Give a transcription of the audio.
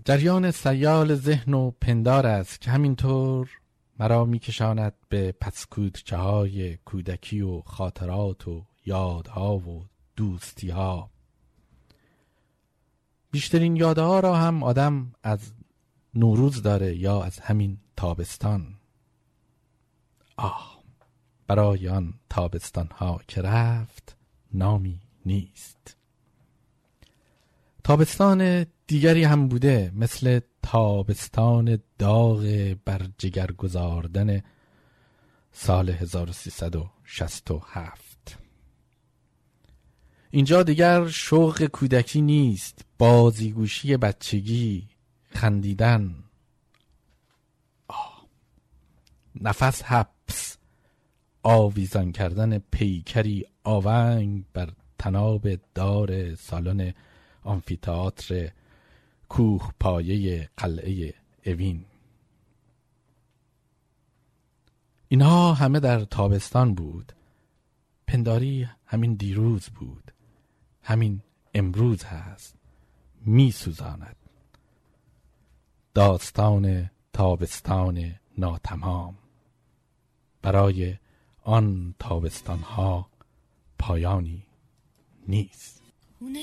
جریان سیال ذهن و پندار است که همینطور مرا میکشاند به پسکودچه های کودکی و خاطرات و یادها و دوستی ها. بیشترین یادها را هم آدم از نوروز داره یا از همین تابستان. برای آن تابستان ها که رفت نامی نیست. تابستان دیگری هم بوده، مثل تابستان داغ بر جگر گذاردن سال 1367. اینجا دیگر شوق کودکی نیست، بازیگوشی بچگی، خندیدن، نفس حبس، آویزان کردن پیکری آونگ بر طناب دار سالن آمفی‌تئاتر کوه پایه قلعه اوین. اینها همه در تابستان بود. پنداری همین دیروز بود، همین امروز هست، می سوزاند. داستان تابستان ناتمام. برای آن تابستان ها پایانی نیست.